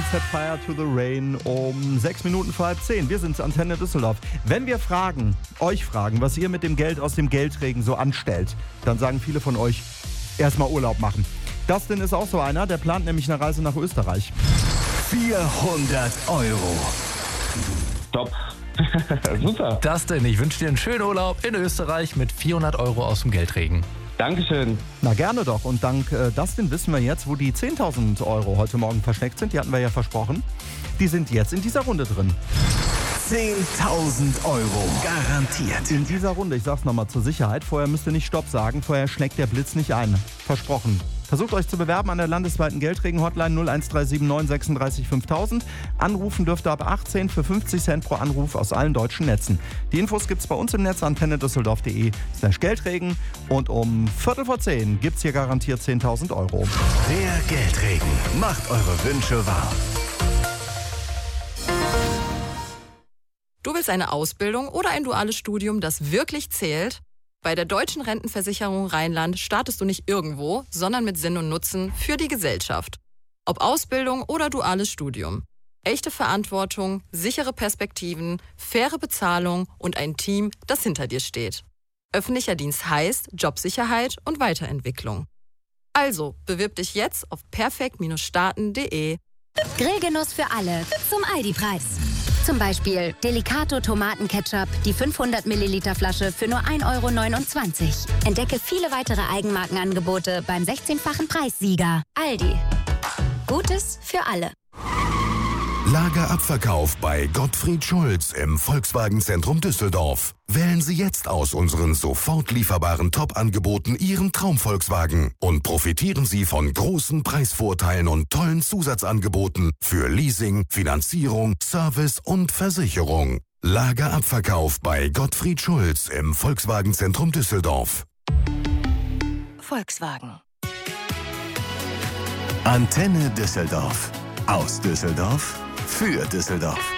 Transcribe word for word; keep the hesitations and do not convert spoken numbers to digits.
Set Fire to the Rain um sechs Minuten vor halb zehn. Wir sind Antenne Düsseldorf. Wenn wir fragen, euch fragen, was ihr mit dem Geld aus dem Geldregen so anstellt, dann sagen viele von euch, erstmal Urlaub machen. Dustin ist auch so einer, der plant nämlich eine Reise nach Österreich. vierhundert Euro. Top. Super. Dustin, ich wünsche dir einen schönen Urlaub in Österreich mit vierhundert Euro aus dem Geldregen. Dankeschön. Na gerne doch. Und dank äh, Dustin wissen wir jetzt, wo die zehntausend Euro heute Morgen versteckt sind. Die hatten wir ja versprochen. Die sind jetzt in dieser Runde drin. zehntausend Euro garantiert. In dieser Runde, ich sag's nochmal zur Sicherheit, vorher müsst ihr nicht Stopp sagen, vorher schlägt der Blitz nicht ein. Versprochen. Versucht euch zu bewerben an der landesweiten Geldregen-Hotline null eins drei sieben neun sechsunddreißig fünftausend. Anrufen dürft ihr ab achtzehn für fünfzig Cent pro Anruf aus allen deutschen Netzen. Die Infos gibt's bei uns im Netz antennedüsseldorf.de slash Geldregen. Und um Viertel vor zehn gibt's hier garantiert zehntausend Euro. Der Geldregen macht eure Wünsche wahr. Du willst eine Ausbildung oder ein duales Studium, das wirklich zählt? Bei der Deutschen Rentenversicherung Rheinland startest du nicht irgendwo, sondern mit Sinn und Nutzen für die Gesellschaft. Ob Ausbildung oder duales Studium. Echte Verantwortung, sichere Perspektiven, faire Bezahlung und ein Team, das hinter dir steht. Öffentlicher Dienst heißt Jobsicherheit und Weiterentwicklung. Also, bewirb dich jetzt auf perfekt Starten punkt de. Grillgenuss für alle zum Aldi-Preis. Zum Beispiel Delicato Tomatenketchup, die fünfhundert Milliliter Flasche für nur ein Euro neunundzwanzig. Entdecke viele weitere Eigenmarkenangebote beim sechzehnfachen Preissieger. Aldi. Gutes für alle. Lagerabverkauf bei Gottfried Schulz im Volkswagen-Zentrum Düsseldorf. Wählen Sie jetzt aus unseren sofort lieferbaren Top-Angeboten Ihren Traum-Volkswagen und profitieren Sie von großen Preisvorteilen und tollen Zusatzangeboten für Leasing, Finanzierung, Service und Versicherung. Lagerabverkauf bei Gottfried Schulz im Volkswagen-Zentrum Düsseldorf. Volkswagen. Antenne Düsseldorf. Aus Düsseldorf für Düsseldorf.